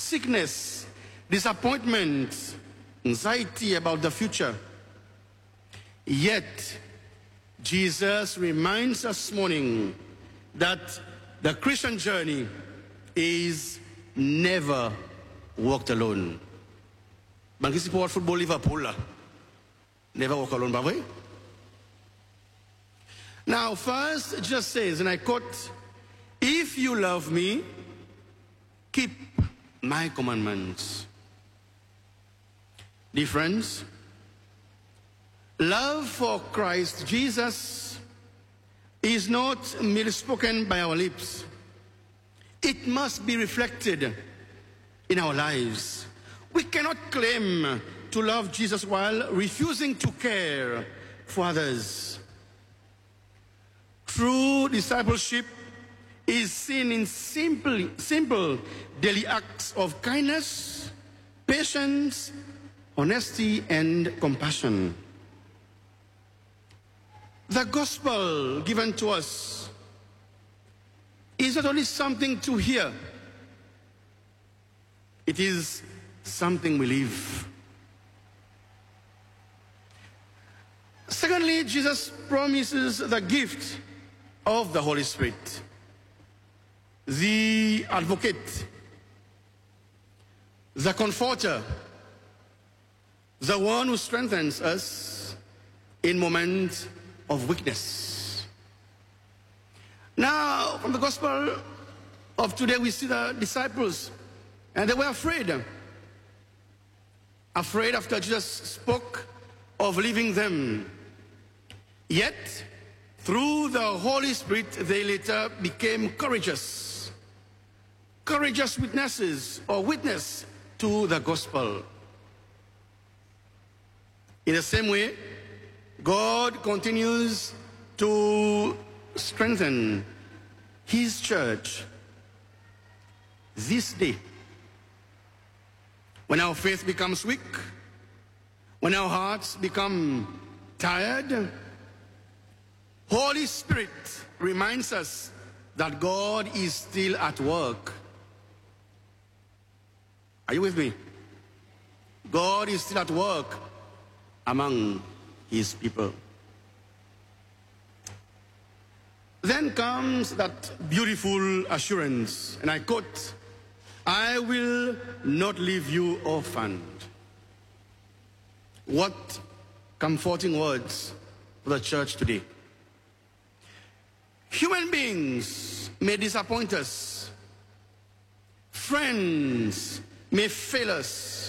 sickness, disappointment, anxiety about the future. Yet, Jesus reminds us this morning that the Christian journey is never walked alone. Bangki support football Liverpool lah. Never walk alone, by Now, first, it just says, and I quote, "If you love me, keep my commandments." Dear friends, love for Christ Jesus is not merely spoken by our lips. It must be reflected in our lives. We cannot claim to love Jesus while refusing to care for others. True discipleship is seen in simple daily acts of kindness, patience, honesty, and compassion. The gospel given to us is not only something to hear, it is something we live. Secondly, Jesus promises the gift of the Holy Spirit, the advocate, the comforter, the one who strengthens us in moments of weakness. Now, from the gospel of today, we see the disciples, and they were afraid. Afraid after Jesus spoke of leaving them. Yet, through the Holy Spirit, they later became courageous. Courageous witnesses or witness to the gospel. In the same way, God continues to strengthen His church this day. When our faith becomes weak, when our hearts become tired, Holy Spirit reminds us that God is still at work. Are you with me? God is still at work among His people. Then comes that beautiful assurance, and I quote, "I will not leave you orphaned." What comforting words for the church today. Human beings may disappoint us. Friends may fail us.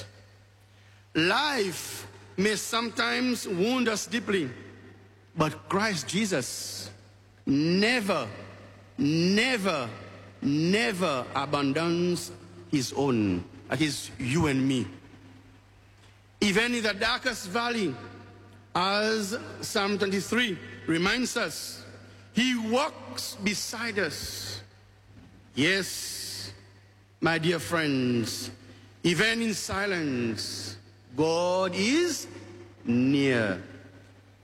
Life may sometimes wound us deeply. But Christ Jesus never abandons His own. That is you and me. Even in the darkest valley, as Psalm 23 reminds us, He walks beside us. Yes, my dear friends, even in silence, God is near.